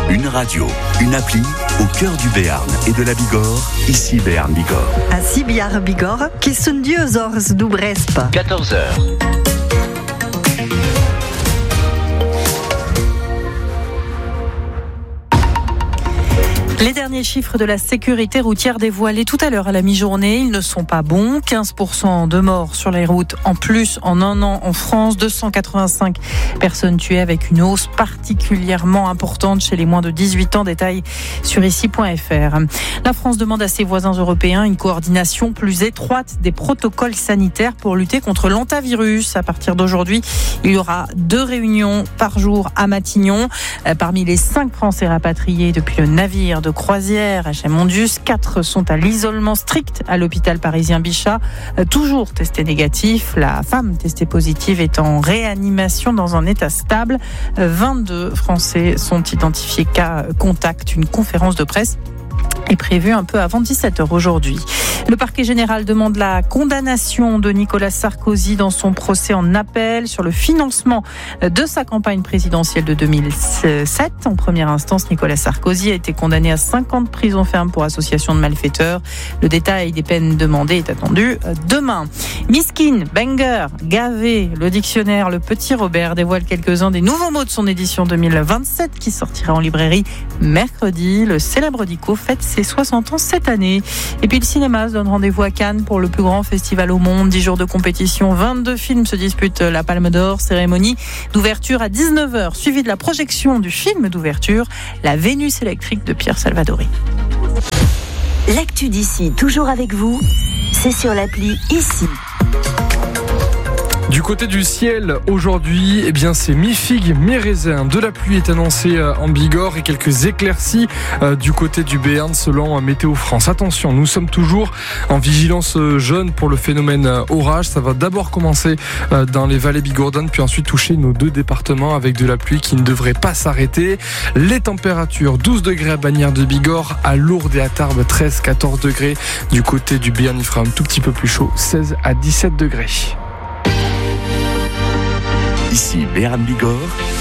Une radio, une appli au cœur du Béarn et de la Bigorre, ici Béarn Bigorre. Ainsi Biar Bigorre, qui sont dieux ors du Brespa. 14h. Les derniers chiffres de la sécurité routière dévoilés tout à l'heure à la mi-journée, ils ne sont pas bons. 15% de morts sur les routes en plus en un an en France. 285 personnes tuées avec une hausse particulièrement importante chez les moins de 18 ans. Détail sur ici.fr. La France demande à ses voisins européens une coordination plus étroite des protocoles sanitaires pour lutter contre l'hantavirus. À partir d'aujourd'hui, il y aura 2 réunions par jour à Matignon. Parmi les 5 Français rapatriés depuis le navire de croisière HM-Ondius, 4 sont à l'isolement strict à l'hôpital parisien Bichat, toujours testé négatif. La femme testée positive est en réanimation dans un état stable. 22 Français sont identifiés cas contact. Une conférence de presse est prévue un peu avant 17h aujourd'hui. Le parquet général demande la condamnation de Nicolas Sarkozy dans son procès en appel sur le financement de sa campagne présidentielle de 2007. En première instance, Nicolas Sarkozy a été condamné à 5 ans de prison ferme pour association de malfaiteurs. Le détail des peines demandées est attendu demain. Miskin, banger, gavé, le dictionnaire Le Petit Robert dévoile quelques-uns des nouveaux mots de son édition 2027 qui sortira en librairie mercredi. Le célèbre dico fête ses 60 ans cette année. Et puis le cinéma se donne rendez-vous à Cannes pour le plus grand festival au monde. 10 jours de compétition, 22 films se disputent la Palme d'Or. Cérémonie d'ouverture à 19h, suivie de la projection du film d'ouverture, La Vénus électrique de Pierre Salvadori. L'actu d'ici, toujours avec vous, c'est sur l'appli Ici. Du côté du ciel, aujourd'hui, c'est mi-figue, mi-raisin. De la pluie est annoncée en Bigorre et quelques éclaircies du côté du Béarn selon Météo France. Attention, nous sommes toujours en vigilance jaune pour le phénomène orage. Ça va d'abord commencer dans les vallées bigourdannes, puis ensuite toucher nos 2 départements avec de la pluie qui ne devrait pas s'arrêter. Les températures, 12 degrés à Bagnères de Bigorre, à Lourdes et à Tarbes, 13-14 degrés. Du côté du Béarn, il fera un tout petit peu plus chaud, 16 à 17 degrés. Ici Béarn Bigorre.